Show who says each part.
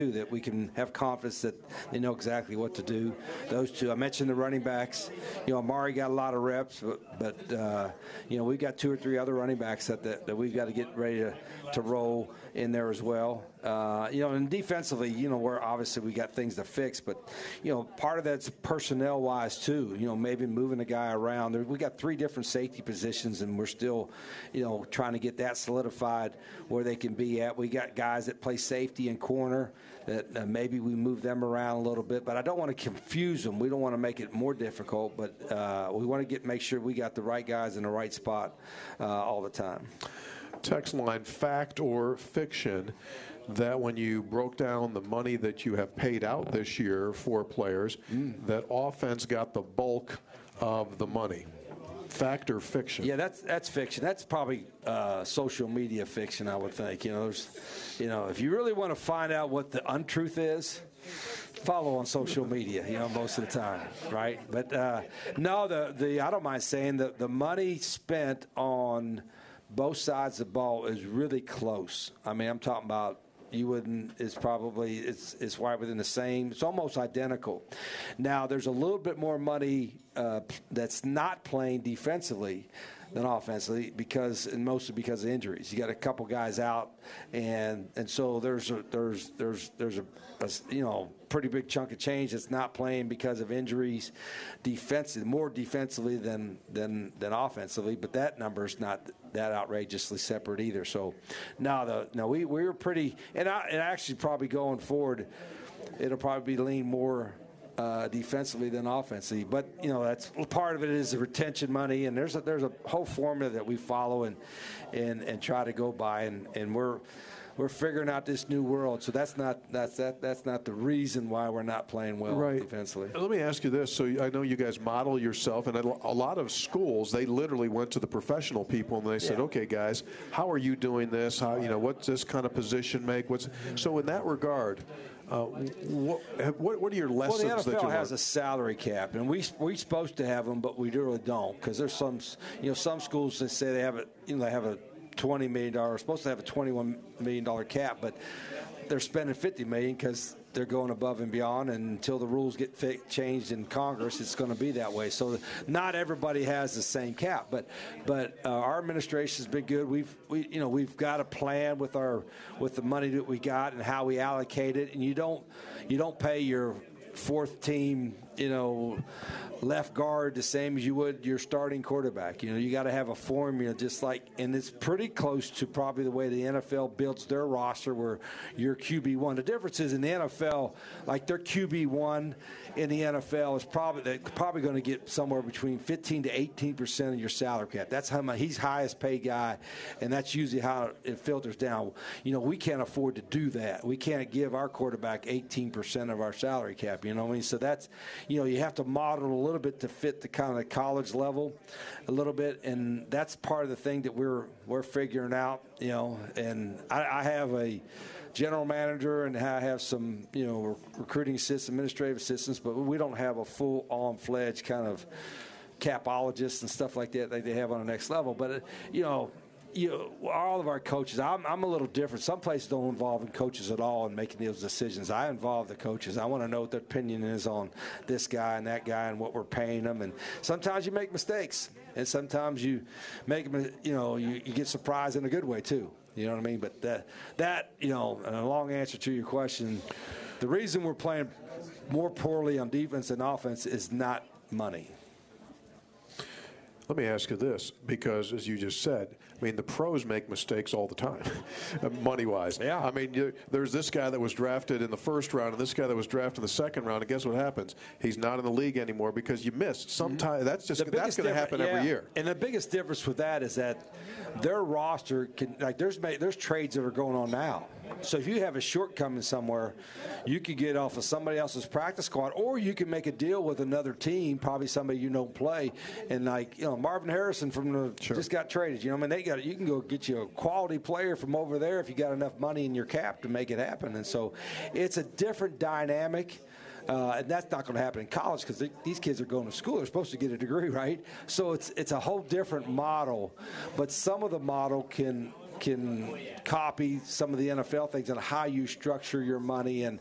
Speaker 1: that we can have confidence that they know exactly what to do. Those two, I mentioned the running backs. Amari got a lot of reps, but we've got 2 or 3 other running backs that we've got to get ready to roll in there as well. And defensively, where obviously we got things to fix, but part of that's personnel-wise too. Maybe moving a guy around. We got 3 different safety positions, and we're still, trying to get that solidified where they can be at. We got guys that play safety and corner that maybe we move them around a little bit, but I don't want to confuse them. We don't want to make it more difficult, but we want to make sure we got the right guys in the right spot all the time.
Speaker 2: Text line, fact or fiction, that when you broke down the money that you have paid out this year for players, that offense got the bulk of the money. Fact or fiction?
Speaker 1: Yeah, that's fiction. That's probably social media fiction, I would think. If you really want to find out what the untruth is, follow on social media, most of the time, right? But no, I don't mind saying that the money spent on both sides of the ball is really close. I mean, I'm talking about it's right within the same. It's almost identical. Now, there's a little bit more money that's not playing defensively than offensively mostly because of injuries. You got a couple guys out, and so there's a pretty big chunk of change that's not playing because of injuries, more defensively than offensively. But that number's not that outrageously separate either. So, we were pretty, and actually probably going forward, it'll probably be lean more defensively than offensively. But that's part of it is the retention money, and there's a whole formula that we follow and try to go by, and we're figuring out this new world. So that's not the reason why we're not playing well defensively.
Speaker 2: Let me ask you this. So I know you guys model yourself, and a lot of schools, they literally went to the professional people and they said, okay, guys, how are you doing this? How what's this kind of position make? So in that regard, what are your lessons?
Speaker 1: Well, the NFL has a salary cap, and we're supposed to have them, but we really don't, because there's some schools that say they have a $20 million, supposed to have a $21 million cap, but they're spending $50 million because they're going above and beyond, and until the rules get changed in Congress, it's going to be that way. So not everybody has the same cap, but our administration's been good. We've got a plan with the money that we got and how we allocate it, and you don't pay your fourth team left guard the same as you would your starting quarterback. You got to have a formula and it's pretty close to probably the way the NFL builds their roster where you're QB1. The difference is in the NFL, like their QB1 in the NFL is probably going to get somewhere between 15 to 18% of your salary cap. That's how much he's highest paid guy, and that's usually how it filters down. We can't afford to do that. We can't give our quarterback 18% of our salary cap. So that's, you have to model a little bit to fit the kind of college level a little bit, and that's part of the thing that we're figuring out, and I have a general manager, and I have some, recruiting assistants, administrative assistants, but we don't have a full on-fledged kind of capologist and stuff like that they have on the next level. But, all of our coaches, I'm a little different. Some places don't involve coaches at all in making those decisions. I involve the coaches. I want to know what their opinion is on this guy and that guy and what we're paying them. And sometimes you make mistakes, and sometimes you make them, you get surprised in a good way too. You know what I mean? But that and a long answer to your question, the reason we're playing more poorly on defense than offense is not money.
Speaker 2: Let me ask you this, because as you just said, the pros make mistakes all the time, money-wise.
Speaker 1: Yeah.
Speaker 2: There's this guy that was drafted in the first round and this guy that was drafted in the second round, and guess what happens? He's not in the league anymore because you missed. Sometimes that's going to happen every year.
Speaker 1: And the biggest difference with that is that their roster there's trades that are going on now. So if you have a shortcoming somewhere, you could get off of somebody else's practice squad, or you can make a deal with another team, probably somebody you don't play, and Marvin Harrison just got traded. You can go get you a quality player from over there if you got enough money in your cap to make it happen. And so it's a different dynamic. And that's not going to happen in college because these kids are going to school. They're supposed to get a degree, right? So it's a whole different model. But some of the model can can copy some of the NFL things on how you structure your money and